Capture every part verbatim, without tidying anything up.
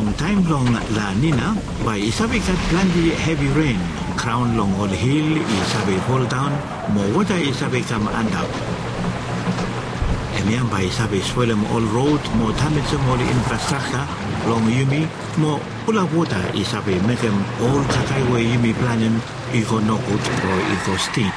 long time long La Nina, by isabi kat plenty heavy rain. Crown long all hill isabi fall down, more water isabi come andap. Emian by isabi swellem all road, more damage all infrastructure, long yumi, more pula water isabi make them all kakai way yumi planning, ego no good or ego steep.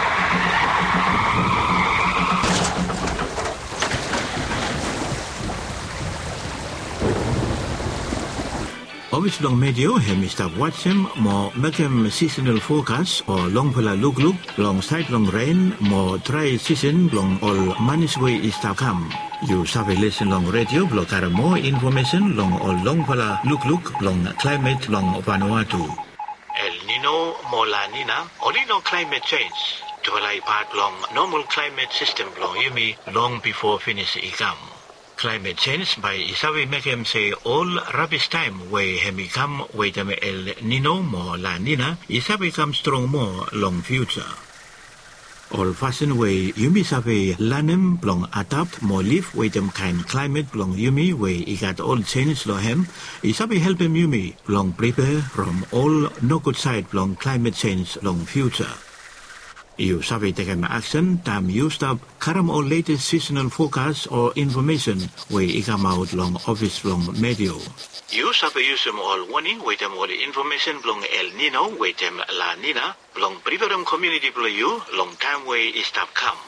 Obviously long medio hem stop watch him more make him seasonal forecast or long pula look look long side long rain more dry season long all manis way is stop come. You sabi listen long radio block are more information long all long pula look look long climate long Vanuatu. El Nino more La Nina only long climate change. To like part long normal climate system long yumi long before finish ikam. Climate change by isabi make him say all rubbish time way hemi come wait them El Nino more La Nina isabi come strong more long future. All fashion way yumi sabi lanem long adapt more live wait them kind climate long yumi way he got all change lo hem isabi help him yumi long prepare from all no good side long climate change long future. You sabi take an action, time you stop karam or latest seasonal forecast or information where it come out long office long medio. You sabi use them all warning with them all information long El Nino with them La Nina long prepare community below you long time way is stop come.